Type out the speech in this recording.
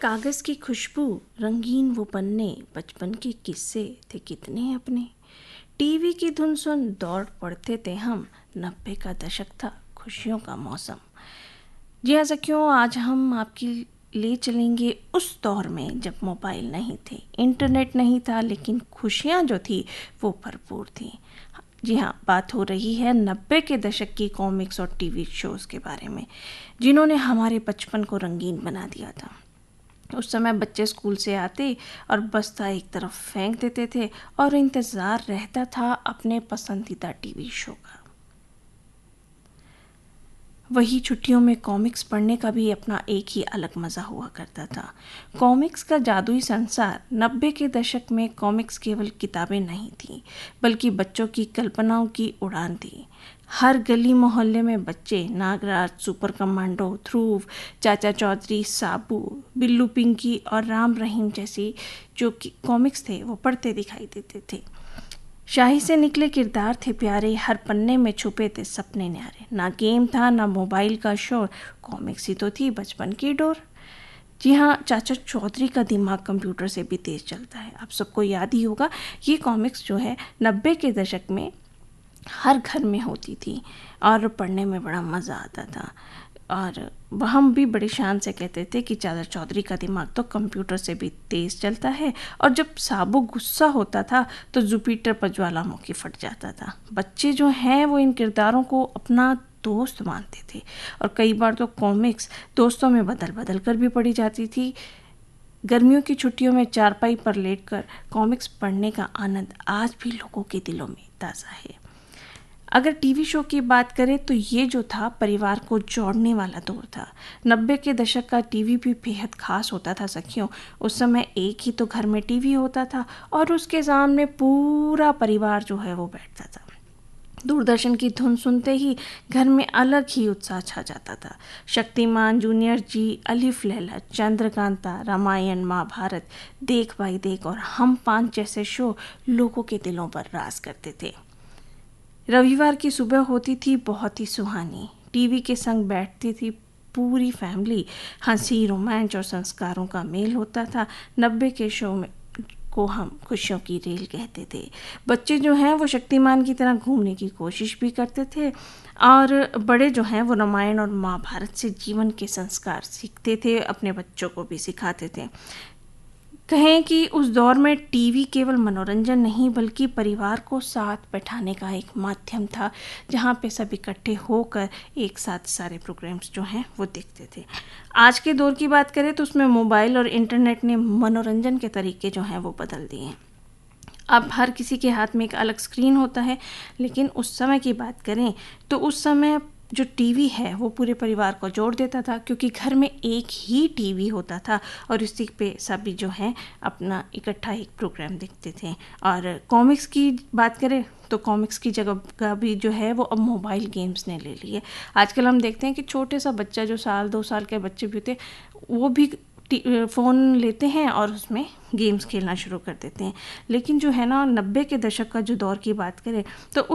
कागज़ की खुशबू, रंगीन वो पन्ने, बचपन के किस्से थे कितने अपने। टीवी की धुन सुन दौड़ पड़ते थे हम, 90 का दशक था, खुशियों का मौसम। जी हाँ सखियों, आज हम आपकी ले चलेंगे उस दौर में जब मोबाइल नहीं थे, इंटरनेट नहीं था, लेकिन खुशियाँ जो थी वो भरपूर थी। जी हाँ, बात हो रही है 90 के दशक की कॉमिक्स और टीवी शोज़ के बारे में, जिन्होंने हमारे बचपन को रंगीन बना दिया था। उस समय बच्चे स्कूल से आते और बस्ता एक तरफ फेंक देते थे और इंतज़ार रहता था अपने पसंदीदा टीवी शो का। वही छुट्टियों में कॉमिक्स पढ़ने का भी अपना एक ही अलग मज़ा हुआ करता था। कॉमिक्स का जादुई संसार। 90 के दशक में कॉमिक्स केवल किताबें नहीं थीं, बल्कि बच्चों की कल्पनाओं की उड़ान थी। हर गली मोहल्ले में बच्चे नागराज, सुपर कमांडो, ध्रुव, चाचा चौधरी, साबू, बिल्लू पिंकी और राम रहीम जैसी जो कॉमिक्स थे वो पढ़ते दिखाई देते थे। शाही से निकले किरदार थे प्यारे, हर पन्ने में छुपे थे सपने न्यारे। ना गेम था, ना मोबाइल का शोर, कॉमिक्स ही तो थी बचपन की डोर। जी हाँ, चाचा चौधरी का दिमाग कंप्यूटर से भी तेज चलता है। आप सबको याद ही होगा, ये कॉमिक्स जो है 90 के दशक में हर घर में होती थी और पढ़ने में बड़ा मज़ा आता था। और हम भी बड़ी शान से कहते थे कि चाचा चौधरी का दिमाग तो कंप्यूटर से भी तेज़ चलता है। और जब साबू गुस्सा होता था तो जुपिटर पर ज्वालामुखी फट जाता था। बच्चे जो हैं वो इन किरदारों को अपना दोस्त मानते थे और कई बार तो कॉमिक्स दोस्तों में बदल बदल कर भी पढ़ी जाती थी। गर्मियों की छुट्टियों में चारपाई पर लेटकर कॉमिक्स पढ़ने का आनंद आज भी लोगों के दिलों में ताज़ा है। अगर टीवी शो की बात करें तो ये जो था परिवार को जोड़ने वाला दौर था। 90 के दशक का टीवी भी बेहद खास होता था सखियों। उस समय एक ही तो घर में टीवी होता था और उसके सामने पूरा परिवार जो है वो बैठता था। दूरदर्शन की धुन सुनते ही घर में अलग ही उत्साह छा जाता था। शक्तिमान, जूनियर जी, अलिफ लैला, चंद्रकांता, रामायण, महाभारत, देख भाई देख और हम पांच जैसे शो लोगों के दिलों पर राज करते थे। रविवार की सुबह होती थी बहुत ही सुहानी। टीवी के संग बैठती थी पूरी फैमिली। हंसी, रोमांच और संस्कारों का मेल होता था। 90 के शो में को हम खुशियों की रेल कहते थे। बच्चे जो हैं वो शक्तिमान की तरह घूमने की कोशिश भी करते थे और बड़े जो हैं वो रामायण और महाभारत से जीवन के संस्कार सीखते थे, अपने बच्चों को भी सिखाते थे। कहें कि उस दौर में टीवी केवल मनोरंजन नहीं बल्कि परिवार को साथ बैठाने का एक माध्यम था, जहां पे सब इकट्ठे होकर एक साथ सारे प्रोग्राम्स जो हैं वो देखते थे। आज के दौर की बात करें तो उसमें मोबाइल और इंटरनेट ने मनोरंजन के तरीके जो हैं वो बदल दिए हैं। अब हर किसी के हाथ में एक अलग स्क्रीन होता है, लेकिन उस समय की बात करें तो उस समय जो टीवी है वो पूरे परिवार को जोड़ देता था, क्योंकि घर में एक ही टीवी होता था और इसी पे सभी जो है अपना इकट्ठा एक प्रोग्राम देखते थे। और कॉमिक्स की बात करें तो कॉमिक्स की जगह का भी जो है वो अब मोबाइल गेम्स ने ले ली है। आजकल हम देखते हैं कि छोटे सा बच्चा जो 1-2 साल के बच्चे भी होते वो भी फ़ोन लेते हैं और उसमें गेम्स खेलना शुरू कर देते हैं। लेकिन जो है ना 90 के दशक का जो दौर की बात करें तो